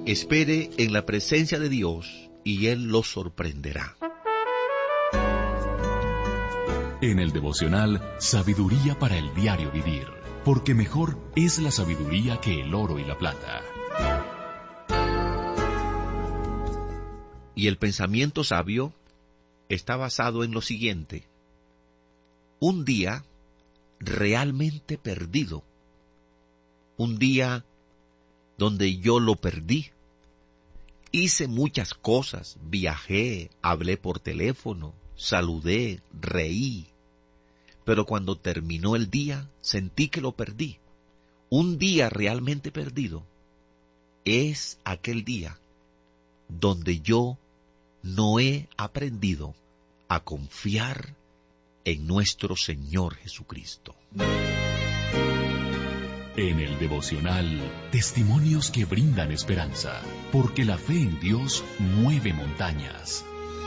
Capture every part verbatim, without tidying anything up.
Espere en la presencia de Dios y Él lo sorprenderá. En el devocional, sabiduría para el diario vivir, porque mejor es la sabiduría que el oro y la plata. Y el pensamiento sabio está basado en lo siguiente: un día realmente perdido, un día donde yo lo perdí. Hice muchas cosas, viajé, hablé por teléfono, saludé, reí, pero cuando terminó el día sentí que lo perdí. Un día realmente perdido es aquel día donde yo no he aprendido a confiar en nuestro Señor Jesucristo. En el devocional, testimonios que brindan esperanza, porque la fe en Dios mueve montañas.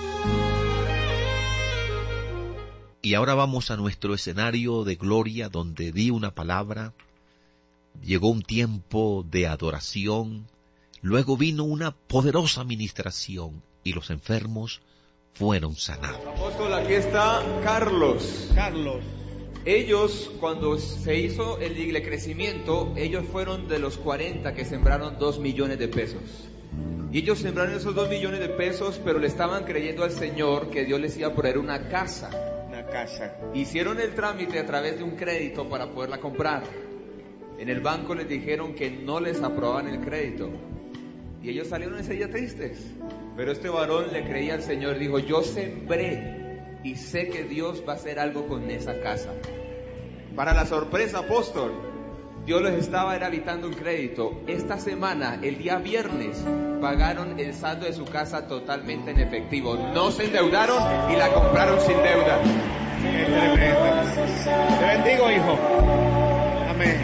Y ahora vamos a nuestro escenario de gloria, donde di una palabra, llegó un tiempo de adoración, luego vino una poderosa ministración y los enfermos fueron sanados. Apóstol, aquí está Carlos. Carlos. Ellos, cuando se hizo el Igle Crecimiento, ellos fueron de los cuarenta que sembraron dos millones de pesos. Y ellos sembraron esos dos millones de pesos, pero le estaban creyendo al Señor que Dios les iba a poner una casa. Una casa. Hicieron el trámite a través de un crédito para poderla comprar. En el banco les dijeron que no les aprobaban el crédito. Y ellos salieron ese día tristes. Pero este varón le creía al Señor, dijo: yo sembré y sé que Dios va a hacer algo con esa casa. Para la sorpresa, apóstol, Dios les estaba habitando un crédito. Esta semana, el día viernes, pagaron el saldo de su casa totalmente en efectivo. No se endeudaron y la compraron sin deuda. Qué tremendo. Te bendigo, hijo. Amén.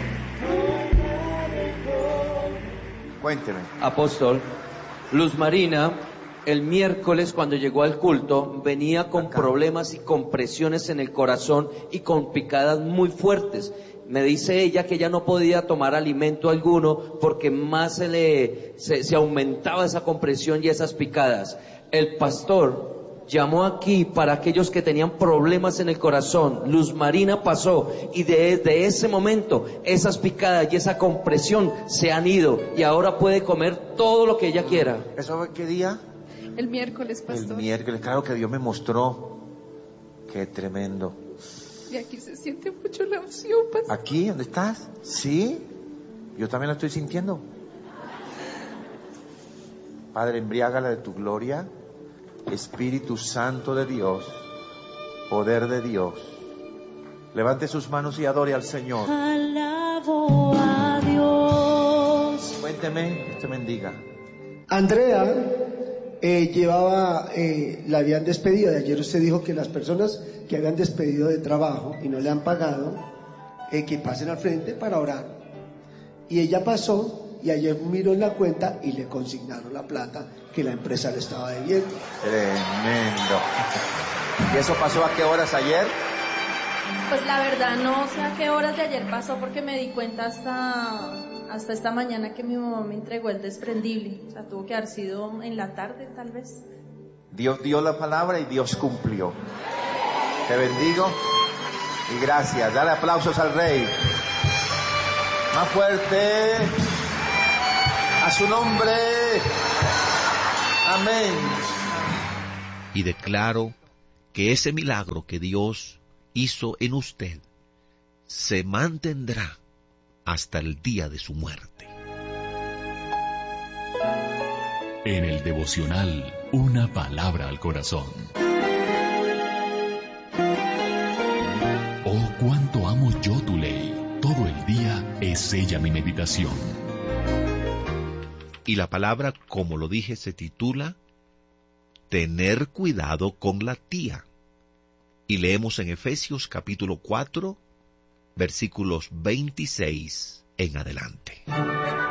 Cuénteme. Apóstol, Luz Marina, el miércoles cuando llegó al culto, venía con problemas y con presiones en el corazón y con picadas muy fuertes. Me dice ella que ella no podía tomar alimento alguno porque más se le se, se aumentaba esa compresión y esas picadas. El pastor llamó aquí para aquellos que tenían problemas en el corazón. Luz Marina pasó y desde ese momento esas picadas y esa compresión se han ido y ahora puede comer todo lo que ella quiera. ¿Eso fue qué día? El miércoles, pastor. El miércoles, claro que Dios me mostró. Qué tremendo. Y aquí se siente mucho la unción, pastor. ¿Aquí? ¿Dónde estás? ¿Sí? Yo también la estoy sintiendo. Padre, embriágala de tu gloria. Espíritu Santo de Dios, poder de Dios. Levante sus manos y adore al Señor. Alabo a Dios. Cuénteme, Dios te bendiga. Andrea eh, llevaba, eh, la habían despedido. De ayer usted dijo que las personas que habían despedido de trabajo y no le han pagado, eh, que pasen al frente para orar. Y ella pasó y ayer miró en la cuenta y le consignaron la plata que la empresa le estaba debiendo. Tremendo. ¿Y eso pasó a qué horas ayer? Pues la verdad no sé a qué horas de ayer pasó, porque me di cuenta hasta, hasta esta mañana que mi mamá me entregó el desprendible. O sea, tuvo que haber sido en la tarde tal vez. Dios dio la palabra y Dios cumplió. Te bendigo y gracias. Dale aplausos al Rey. Más fuerte. A su nombre. Amén. Y declaro que ese milagro que Dios hizo en usted se mantendrá hasta el día de su muerte. En el devocional, una palabra al corazón. Oh, cuánto amo yo tu ley. Todo el día es ella mi meditación. Y la palabra, como lo dije, se titula Tener cuidado con la tía. Y leemos en Efesios capítulo cuatro, versículos veintiséis en adelante.